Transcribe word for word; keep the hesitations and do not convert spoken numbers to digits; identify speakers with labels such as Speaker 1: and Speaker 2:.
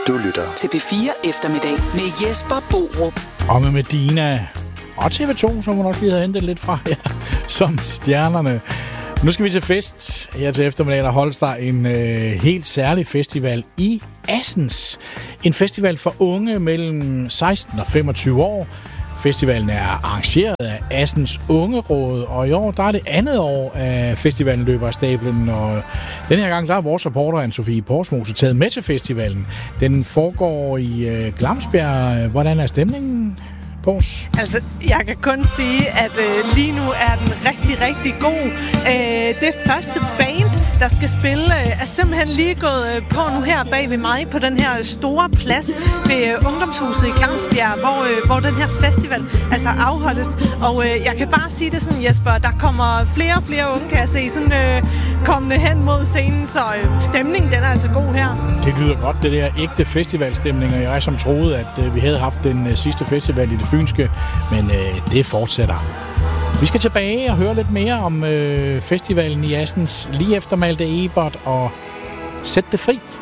Speaker 1: Du lytter
Speaker 2: til P fire Eftermiddag med Jesper Borup.
Speaker 3: Og med Medina og T V to, som hun nok lige havde hentet lidt fra her, som stjernerne. Nu skal vi til fest. Her til eftermiddag, der holdes der en øh, helt særlig festival i Assens. En festival for unge mellem seksten og femogtyve år. Festivalen er arrangeret af Assens Ungeråd, og i år der er det andet år, at festivalen løber af stablen. Og denne her gang der er vores reporter, Anne-Sophie Porsmose, taget med til festivalen. Den foregår i øh, Glamsbjerg. Hvordan er stemningen, Pors?
Speaker 4: Altså, jeg kan kun sige, at øh, lige nu er den rigtig, rigtig god. Øh, det første band, der skal spille, øh, er simpelthen lige gået øh, på nu her bag ved mig på den her store plads ved øh, Ungdomshuset i Glamsbjerg, hvor, øh, hvor den her festival altså afholdes. Og øh, jeg kan bare sige det sådan, Jesper, der kommer flere og flere unge, kan jeg se, sådan øh, kommende hen mod scenen, så øh, stemningen, den er altså god her.
Speaker 3: Det lyder godt, det der ægte festivalstemning, og jeg som troede, at øh, vi havde haft den øh, sidste festival i det fynske, men øh, det fortsætter. Vi skal tilbage og høre lidt mere om øh, festivalen i Assens lige efter Malte Ebert og Sæt det fri.